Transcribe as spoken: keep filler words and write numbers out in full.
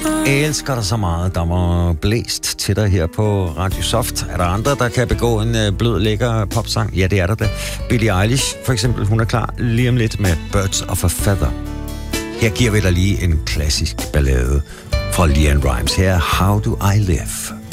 Jeg elsker dig så meget. Der var blæst til dig her på Radio Soft. Er der andre, der kan begå en øh, blød, lækker popsang? Ja, det er der da. Billie Eilish, for eksempel, hun er klar lige om lidt med Birds of a Feather. Her giver vi dig lige en klassisk ballade fra LeAnn Rimes. Her, How Do I Live?